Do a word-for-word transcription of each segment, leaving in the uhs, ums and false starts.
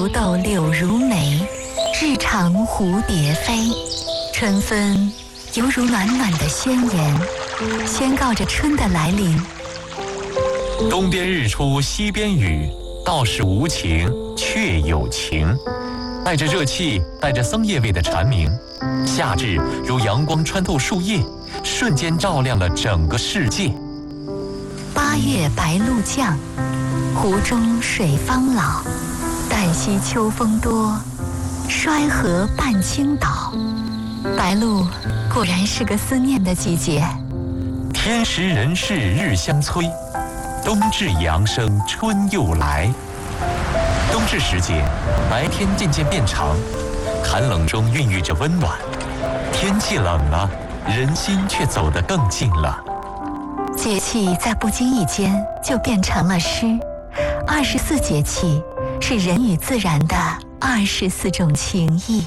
豆豆柳如眉，日长蝴蝶飞。春分犹如暖暖的宣言，宣告着春的来临。 东边日出西边雨，道是无晴却有晴。带着热气，带着桑叶味的蝉鸣，夏至如阳光穿透树叶，瞬间照亮了整个世界。 八月白露降，湖中水方老。旦夕秋风多，衰荷半倾倒。白露果然是个思念的季节。 天时人事日相催，冬至阳生春又来。冬至时节，白天渐渐变长，寒冷中孕育着温暖。天气冷了，人心却走得更近了。 节气在不经意间就变成了诗。二十四节气是人与自然的二十四种情谊。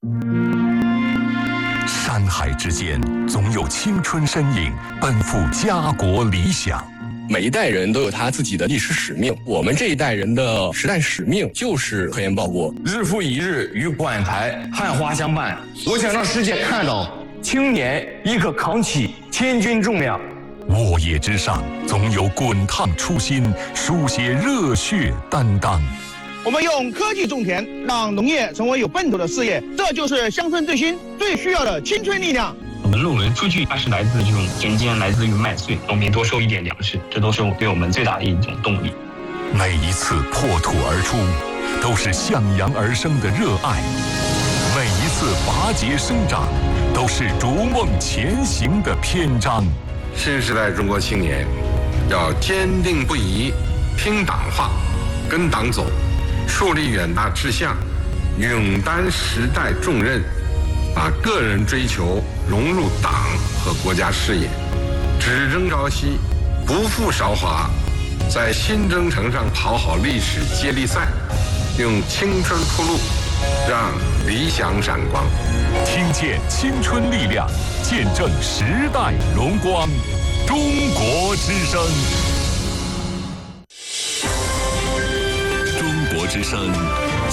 山海之间，总有青春身影奔赴家国理想。 每一代人都有他自己的历史使命，我们这一代人的时代使命就是科研报国。 日复一日与馆台汉花相伴，我想让世界看到青年亦可扛起千钧重量。 沃野之上，总有滚烫初心，书写热血担当。 我们用科技种田，让农业成为有奔头的事业，这就是乡村振兴最需要的青春力量。 我们论文出去，它是来自这种田间，来自于麦穗，农民多收一点粮食，这都是对我们最大的一种动力。 每一次破土而出，都是向阳而生的热爱；每一次拔节生长，都是逐梦前行的篇章。 新时代中国青年要坚定不移，听党话，跟党走，树立远大志向，勇担时代重任，把个人追求融入党和国家视野，只争朝夕，不负韶华，在新征程上跑好历史接力赛，用青春铺路，让理想闪光。 听见青春力量，见证时代荣光。中国之声，中国之声。